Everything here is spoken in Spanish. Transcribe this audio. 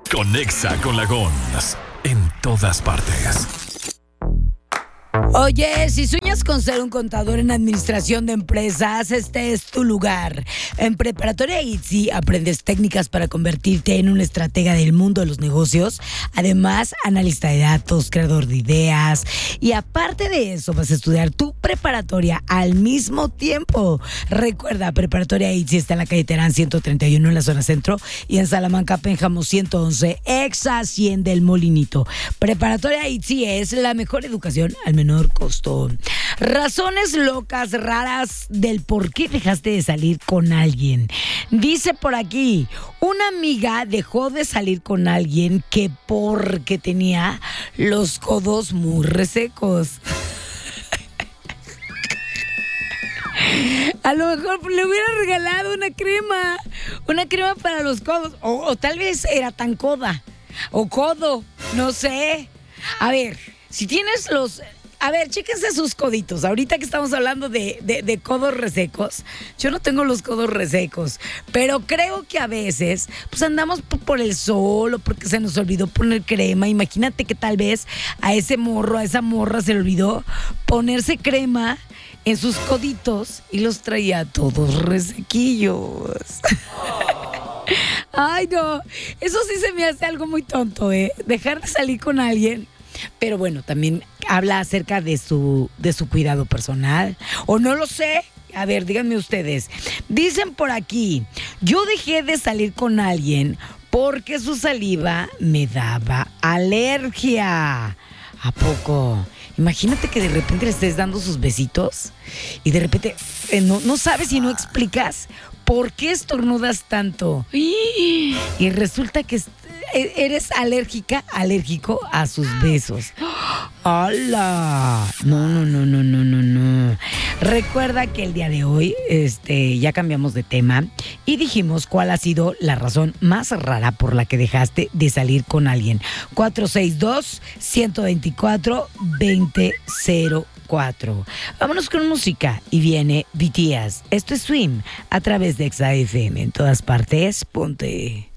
Conexa con la Gons. En todas partes. Oye, si sueñas con ser un contador en administración de empresas, este es tu lugar. En Preparatoria ITZY aprendes técnicas para convertirte en un estratega del mundo de los negocios. Además, analista de datos, creador de ideas. Y aparte de eso, vas a estudiar tu preparatoria al mismo tiempo. Recuerda, Preparatoria ITZY está en la calle Terán 131 en la zona centro y en Salamanca, Pénjamo 111, ex Hacienda El Molinito. Preparatoria ITZY es la mejor educación al menor costo. Razones locas, raras del por qué dejaste de salir con alguien. Dice por aquí, una amiga dejó de salir con alguien que porque tenía los codos muy resecos. A lo mejor le hubiera regalado una crema para los codos, o tal vez era tan coda, o codo, no sé. A ver, si tienes A ver, chéquense sus coditos. Ahorita que estamos hablando de codos resecos, yo no tengo los codos resecos, pero creo que a veces pues andamos por el sol o porque se nos olvidó poner crema. Imagínate que tal vez a ese morro, a esa morra se le olvidó ponerse crema en sus coditos y los traía todos resequillos. Ay, no, eso sí se me hace algo muy tonto, dejar de salir con alguien. Pero bueno, también habla acerca de su cuidado personal. O no lo sé. A ver, díganme ustedes. Dicen por aquí, yo dejé de salir con alguien porque su saliva me daba alergia. ¿A poco? Imagínate que de repente le estés dando sus besitos y de repente no sabes y no explicas por qué estornudas tanto. Y resulta que eres alérgico a sus besos. ¡Hala! No. Recuerda que el día de hoy ya cambiamos de tema y dijimos cuál ha sido la razón más rara por la que dejaste de salir con alguien. 462-124-2004. Vámonos con música y viene BTS. Esto es Swim a través de Exa FM. En todas partes, ponte.